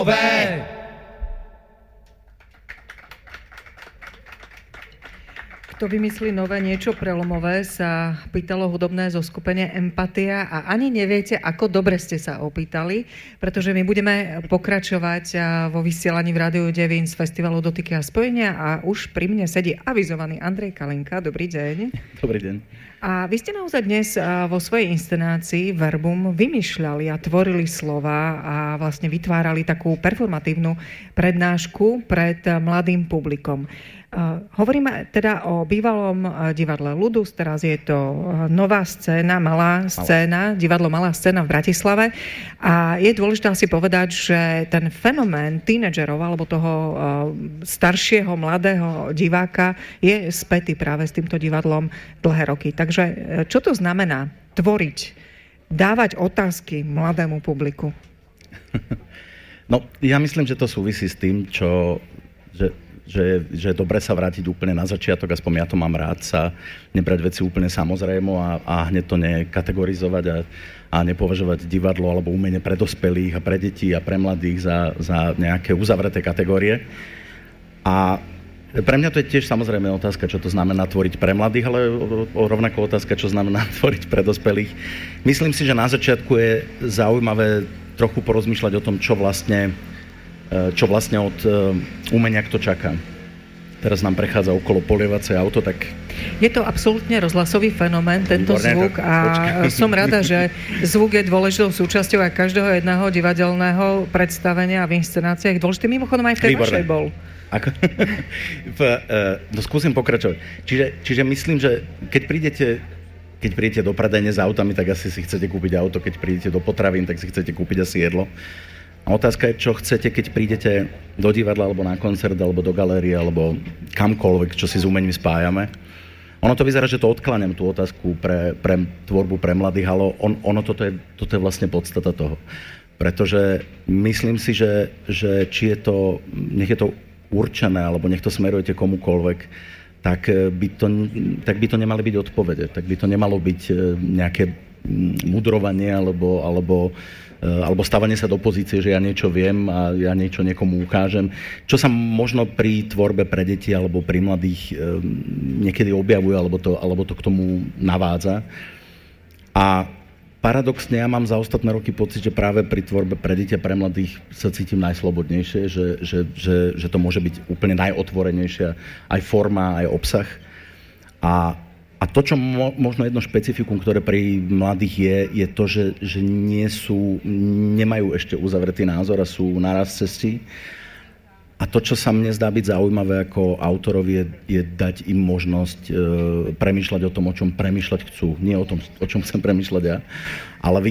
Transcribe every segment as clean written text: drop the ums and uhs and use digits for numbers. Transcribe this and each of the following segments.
Kto vymyslí nové niečo prelomové, sa pýtalo hudobné zoskupenie Empatia a ani neviete, ako dobre ste sa opýtali, pretože my budeme pokračovať vo vysielaní v Rádiu Devín z festivalu Dotyky a spojenia a už pri mne sedí avizovaný Andrej Kalinka. Dobrý deň. Dobrý deň. A vy ste naozaj dnes vo svojej inscenácii Verbum vymýšľali a tvorili slova a vlastne vytvárali takú performatívnu prednášku pred mladým publikom. Hovoríme teda o bývalom divadle Ludus, teraz je to nová scéna, malá scéna, divadlo Malá scéna v Bratislave a je dôležité si povedať, že ten fenomén tínedžerov alebo toho staršieho, mladého diváka je spätý práve s týmto divadlom dlhé roky. Takže čo to znamená tvoriť, dávať otázky mladému publiku? No, ja myslím, že to súvisí s tým, že je dobre sa vrátiť úplne na začiatok, aspoň ja to mám rád, sa nebrať veci úplne samozrejmo a hneď to nekategorizovať a nepovažovať divadlo alebo umenie pre dospelých a pre detí a pre mladých za nejaké uzavreté kategórie. A pre mňa to je tiež samozrejme otázka, čo to znamená tvoriť pre mladých, ale rovnako otázka, čo znamená tvoriť pre dospelých. Myslím si, že na začiatku je zaujímavé trochu porozmýšľať o tom, čo vlastne od umenia kto čaká. Teraz nám prechádza okolo polievacie auto, tak... Je to absolútne rozhlasový fenomén, tento zvuk a som rada, že zvuk je dôležitou súčasťou aj každého jedného divadelného predstavenia a v inscenáciách. Dôležitý mimochodom aj v tej vašej bol. Skúsim pokračovať. Čiže myslím, že keď prídete do predajne s autami, tak asi si chcete kúpiť auto, keď prídete do potravín, tak si chcete kúpiť asi jedlo. A otázka je, čo chcete, keď prídete do divadla, alebo na koncert, alebo do galérie, alebo kamkoľvek, čo si s umením spájame. Ono to vyzerá, že to odkláňam, tú otázku pre tvorbu pre mladých, ale toto je vlastne podstata toho. Pretože myslím si, že či je to, nech je to určené, alebo nech to smerujete komukoľvek, tak by to nemali byť odpovede. Tak by to nemalo byť nejaké mudrovanie, alebo stavanie sa do pozície, že ja niečo viem a ja niečo niekomu ukážem. Čo sa možno pri tvorbe pre deti alebo pri mladých niekedy objavuje, alebo to k tomu navádza. A paradoxne ja mám za ostatné roky pocit, že práve pri tvorbe pre deti a pre mladých sa cítim najslobodnejšie, že to môže byť úplne najotvorenejšia aj forma, aj obsah. A to, čo možno jedno špecifikum, ktoré pri mladých je to, že nemajú ešte uzavretý názor a sú naraz cestí. A to, čo sa mne zdá byť zaujímavé ako autorovi, je dať im možnosť premýšľať o tom, o čom premýšľať chcú. Nie o tom, o čom chcem premýšľať ja, ale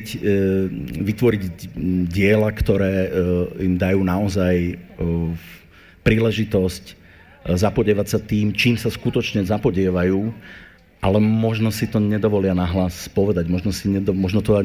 vytvoriť diela, ktoré im dajú naozaj príležitosť zapodievať sa tým, čím sa skutočne zapodievajú, ale možno si to nedovolia nahlas povedať, možno to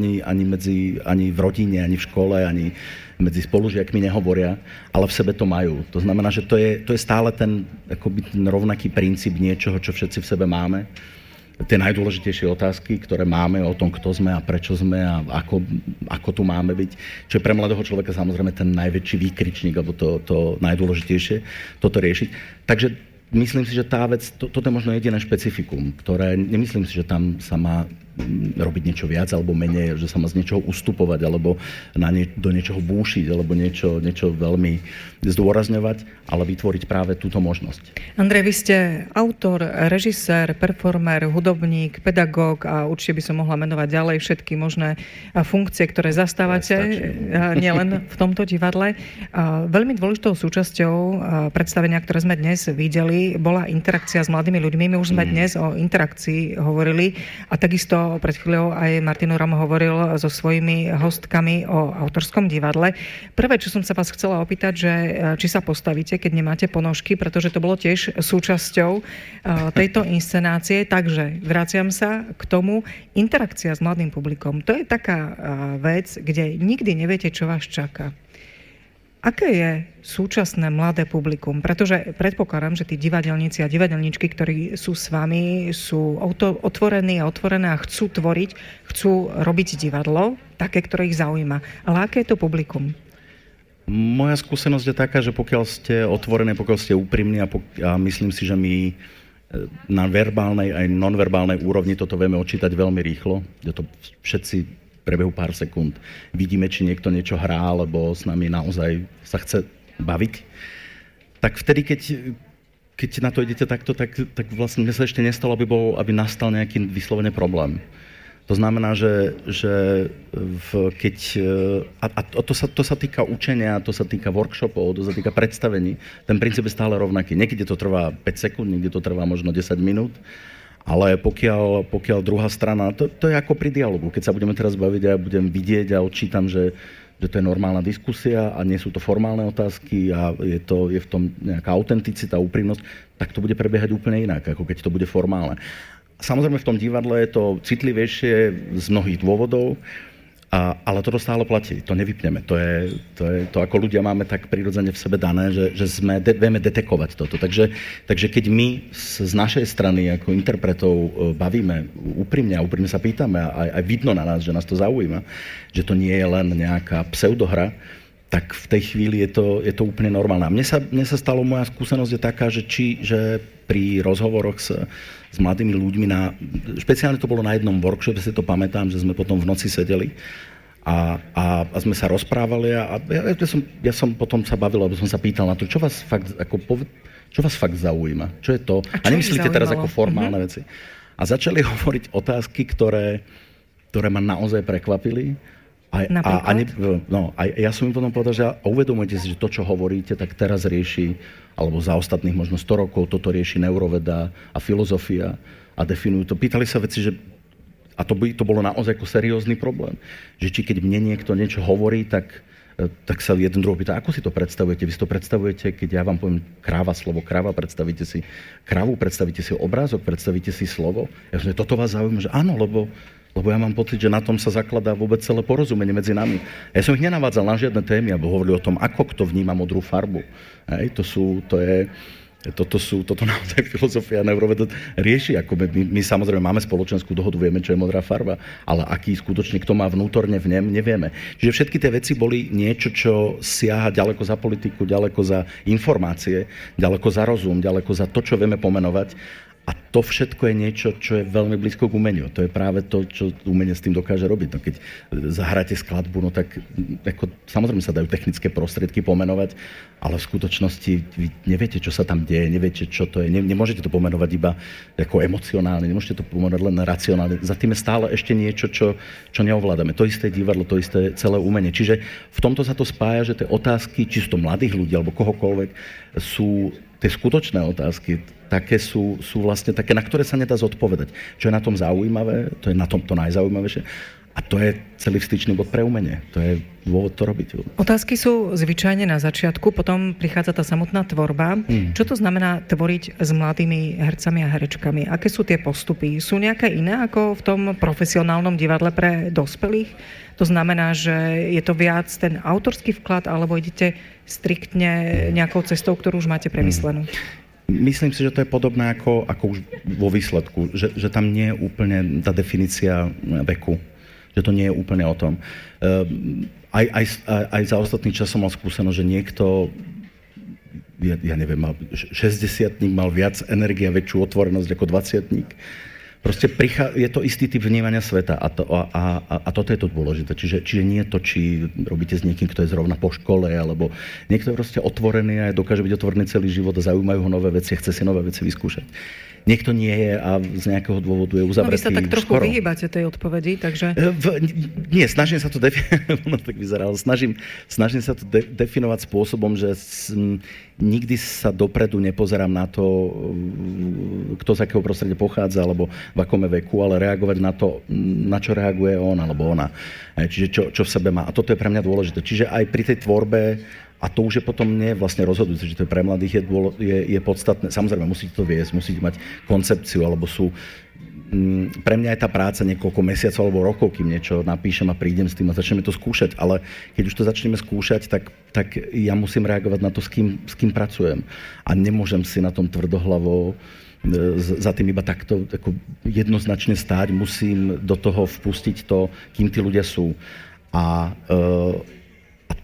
ani v rodine, ani v škole, ani medzi spolužiakmi nehovoria, ale v sebe to majú. To znamená, že to je stále ten rovnaký princíp niečoho, čo všetci v sebe máme. Tie najdôležitejšie otázky, ktoré máme o tom, kto sme a prečo sme a ako tu máme byť. Čo je pre mladého človeka samozrejme ten najväčší výkričník, alebo to najdôležitejšie, toto riešiť. Takže myslím si, že tá vec, toto je možno jediné špecifikum, ktoré nemyslím si, že tam sa má robiť niečo viac alebo menej, že sa má z niečoho ustupovať alebo do niečoho búšiť alebo niečo veľmi zdôrazňovať, ale vytvoriť práve túto možnosť. Andrej, vy ste autor, režisér, performer, hudobník, pedagóg a určite by som mohla menovať ďalej všetky možné funkcie, ktoré zastávate, nielen v tomto divadle. Veľmi dôležitou súčasťou predstavenia, ktoré sme dnes videli, bola interakcia s mladými ľuďmi. My už sme dnes o interakcii hovorili a takisto pred chvíľou aj Martin Uram hovoril so svojimi hostkami o autorskom divadle. Prvé, čo som sa vás chcela opýtať, že či sa postavíte, keď nemáte ponožky, pretože to bolo tiež súčasťou tejto inscenácie. Takže vraciam sa k tomu. Interakcia s mladým publikom. To je taká vec, kde nikdy neviete, čo vás čaká. Aké je súčasné mladé publikum? Pretože predpokladám, že tí divadelníci a divadelníčky, ktorí sú s vami, sú otvorení a otvorené a chcú tvoriť, chcú robiť divadlo, také, ktoré ich zaujíma. Ale aké je to publikum? Moja skúsenosť je taká, že pokiaľ ste otvorení, pokiaľ ste úprimní a myslím si, že my na verbálnej aj nonverbálnej úrovni toto vieme odčítať veľmi rýchlo, že to všetci v priebehu pár sekúnd vidíme, či niekto niečo hrá, alebo s nami naozaj sa chce baviť. Tak vtedy, keď na to idete takto, tak vlastne mne sa ešte nestalo, aby nastal nejaký vyslovene problém. To znamená, že to sa týka učenia, to sa týka workshopov, to sa týka predstavení. Ten princíp je stále rovnaký. Niekde to trvá 5 sekúnd, niekde to trvá možno 10 minút, ale pokiaľ druhá strana, to je ako pri dialogu. Keď sa budeme teraz baviť a ja budem vidieť a odčítam, že to je normálna diskusia a nie sú to formálne otázky a je v tom nejaká autenticita, úprimnosť, tak to bude prebiehať úplne inak, ako keď to bude formálne. Samozrejme v tom divadle je to citlivejšie z mnohých dôvodov, ale toto stále platí, to nevypneme. To je to, ako ľudia máme tak prirodzene v sebe dané, že vieme detekovať toto. Takže keď my z našej strany ako interpretov bavíme úprimne a úprimne sa pýtame a aj vidno na nás, že nás to zaujíma, že to nie je len nejaká pseudohra, tak v tej chvíli je to úplne normálne. A mne sa stalo, moja skúsenosť je taká, že pri rozhovoroch s mladými ľuďmi, špeciálne to bolo na jednom workshope, si to pamätám, že sme potom v noci sedeli a sme sa rozprávali a ja som potom sa bavil, alebo som sa pýtal na to, čo vás fakt zaujíma, čo je to. A nemyslíte teraz ako formálne veci. A začali hovoriť otázky, ktoré ma naozaj prekvapili. A ja som im potom povedal, že uvedomujete si, že to, čo hovoríte, tak teraz rieši, alebo za ostatných možno 100 rokov, toto rieši neuroveda a filozofia a definujú to. Pýtali sa veci, že a to bolo naozaj ako seriózny problém. Že či keď mne niekto niečo hovorí, tak sa jeden druhý pýta, ako si to predstavujete? Vy si to predstavujete, keď ja vám poviem slovo kráva, predstavíte si kravu, predstavíte si obrázok, predstavíte si slovo? Ja som, že toto vás zaujíma, že áno, lebo ja mám pocit, že na tom sa zakladá vôbec celé porozumenie medzi nami. Ja som ich nenavádzal na žiadne témy, alebo hovorili o tom, ako kto vníma modrú farbu. Hej, toto naozaj filozofia neuroveda rieši. Ako my samozrejme máme spoločenskú dohodu, vieme, čo je modrá farba, ale aký skutočne kto má vnútorne v ňom, nevieme. Čiže všetky tie veci boli niečo, čo siaha ďaleko za politiku, ďaleko za informácie, ďaleko za rozum, ďaleko za to, čo vieme pomenovať. A to všetko je niečo, čo je veľmi blízko k umeniu. To je práve to, čo umenie s tým dokáže robiť. No keď zahráte skladbu, no tak samozrejme sa dajú technické prostriedky pomenovať, ale v skutočnosti vy neviete, čo sa tam deje, neviete, čo to je. Nemôžete to pomenovať iba ako emocionálne, nemôžete to pomenovať len racionálne. Za tým je stále ešte niečo, čo neovládame. To isté divadlo, to isté celé umenie. Čiže v tomto sa to spája, že tie otázky, či sú to mladých ľudí alebo kohokoľvek, sú tie skutočné otázky, také sú vlastne také, na ktoré sa nedá zodpovedať. Čo je na tom zaujímavé, to je na tom to najzaujímavejšie. A to je celý styčný bod pre umenie. To je dôvod to robiť. Otázky sú zvyčajne na začiatku, potom prichádza tá samotná tvorba. Čo to znamená tvoriť s mladými hercami a herečkami? Aké sú tie postupy? Sú nejaké iné ako v tom profesionálnom divadle pre dospelých? To znamená, že je to viac ten autorský vklad, alebo idete striktne nejakou cestou, ktorú už máte premyslenú? Myslím si, že to je podobné ako už vo výsledku. Že tam nie je úplne tá definícia veku. Že to nie je úplne o tom. Aj za ostatný čas som mal skúsenosť, že niekto, ja neviem, 60-tník mal viac energie a väčšiu otvorenosť ako 20-tník. Proste je to istý typ vnímania sveta a toto je to dôležité. Čiže nie je to, či robíte s niekým, kto je zrovna po škole, alebo niekto je proste otvorený a dokáže byť otvorený celý život a zaujímajú ho nové veci a chce si nové veci vyskúšať. Niekto nie je a z nejakého dôvodu je uzavretý. No vy sa tak trochu vyhýbate tej odpovedi, takže... Nie, snažím sa to snažím sa to definovať spôsobom, že nikdy sa dopredu nepozerám na to, kto z akého prostredia pochádza, alebo v akom je veku, ale reagovať na to, na čo reaguje on alebo ona. Čiže čo v sebe má. A toto je pre mňa dôležité. Čiže aj pri tej tvorbe, a to už je potom nie vlastne rozhodujúce, že to pre mladých je podstatné. Samozrejme, musíte to viesť, musíte mať koncepciu, alebo pre mňa je tá práca niekoľko mesiacov alebo rokov, kým niečo napíšem a prídem s tým a začneme to skúšať. Ale keď už to začneme skúšať, tak ja musím reagovať na to, s kým pracujem. A nemôžem si na tom tvrdohlavo za tým iba takto jednoznačne stáť. Musím do toho vpustiť to, kým tí ľudia sú. A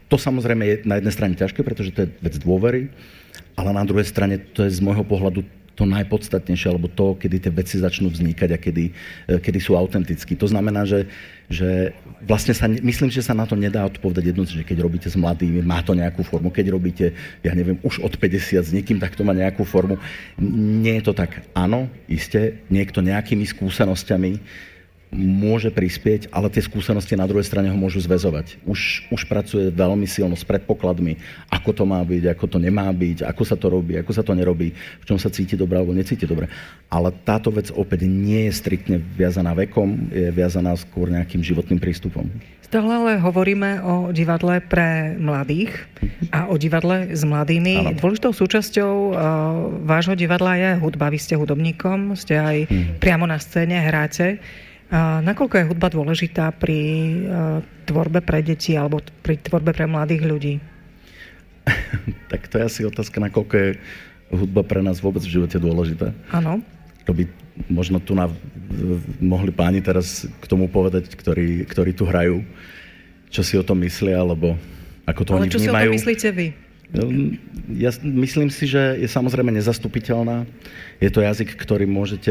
to samozrejme je na jednej strane ťažké, pretože to je vec dôvery, ale na druhej strane to je z môjho pohľadu to najpodstatnejšie, alebo to, kedy tie veci začnú vznikať a kedy sú autentickí. To znamená, že vlastne myslím, že sa na to nedá odpovedať jednoznačne, keď robíte s mladými, má to nejakú formu, keď robíte, ja neviem, už od 50 s niekým, tak to má nejakú formu. Nie je to tak. Áno, iste, niekto nejakými skúsenosťami môže prispieť, ale tie skúsenosti na druhej strane ho môžu zväzovať. Už pracuje veľmi silno s predpokladmi, ako to má byť, ako to nemá byť, ako sa to robí, ako sa to nerobí, v čom sa cíti dobre alebo necíti dobre. Ale táto vec opäť nie je striktne viazaná vekom, je viazaná skôr nejakým životným prístupom. Stále ale hovoríme o divadle pre mladých a o divadle s mladými. Ano. Dôležitou súčasťou vášho divadla je hudba. Vy ste hudobníkom, ste aj priamo na scéne, hráte. Nakoľko je hudba dôležitá pri tvorbe pre deti alebo pri tvorbe pre mladých ľudí? Tak to je asi otázka, nakoľko je hudba pre nás vôbec v živote dôležitá. Áno. Možno tu mohli páni teraz k tomu povedať, ktorí tu hrajú, čo si o tom myslia, alebo ako to oni vnímajú. Ale čo si o tom myslíte vy? Ja myslím si, že je samozrejme nezastupiteľná. Je to jazyk, ktorým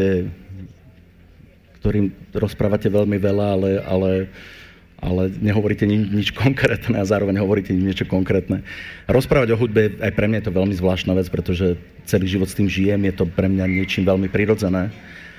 rozprávate veľmi veľa, ale nehovoríte nič konkrétne a zároveň hovoríte niečo konkrétne. Rozprávať o hudbe aj pre mňa je to veľmi zvláštna vec, pretože celý život s tým žijem, je to pre mňa niečím veľmi prirodzené.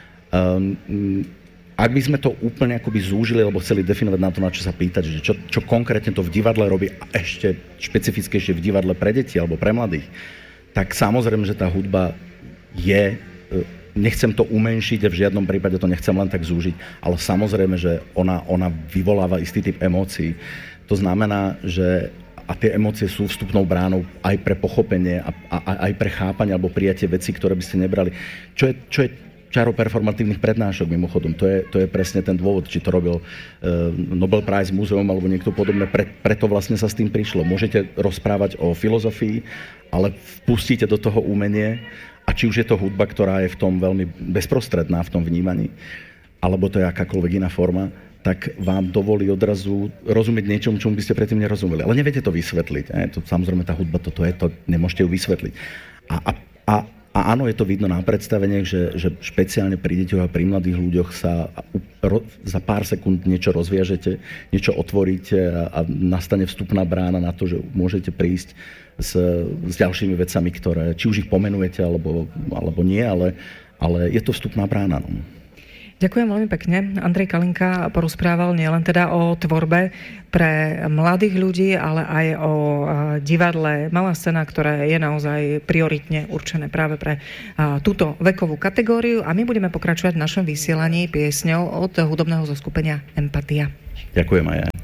Ak by sme to úplne akoby zúžili, alebo chceli definovať na to, na čo sa pýtať, že čo konkrétne to v divadle robí, a ešte špecifickejšie v divadle pre deti alebo pre mladých, tak samozrejme, že tá hudba je... Nechcem to umenšiť, v žiadnom prípade to nechcem len tak zúžiť, ale samozrejme, že ona vyvoláva istý typ emócií. To znamená, že a tie emócie sú vstupnou bránou aj pre pochopenie a aj pre chápanie alebo prijatie vecí, ktoré by ste nebrali. Čo je čaro performatívnych prednášok mimochodom. To je presne ten dôvod, či to robil Nobel Prize Múzeum alebo niekto podobné. Preto vlastne sa s tým prišlo. Môžete rozprávať o filozofii, ale vpustíte do toho umenie. A či už je to hudba, ktorá je v tom veľmi bezprostredná v tom vnímaní, alebo to je akákoľvek iná forma, tak vám dovolí odrazu rozumieť niečomu, čomu by ste predtým nerozumeli. Ale neviete to vysvetliť. Samozrejme, tá hudba, toto je to, nemôžete ju vysvetliť. A áno, je to vidno na predstaveniach, že špeciálne pri deťoch a pri mladých ľuďoch sa za pár sekúnd niečo rozviažete, niečo otvoríte a nastane vstupná brána na to, že môžete prísť s ďalšími vecami, ktoré, či už ich pomenujete, alebo nie, ale je to vstupná brána. No. Ďakujem veľmi pekne. Andrej Kalinka porozprával nielen teda o tvorbe pre mladých ľudí, ale aj o divadle Malá scéna, ktoré je naozaj prioritne určené práve pre túto vekovú kategóriu. A my budeme pokračovať v našom vysielaní piesňou od hudobného zoskupenia Empatia. Ďakujem aj ja.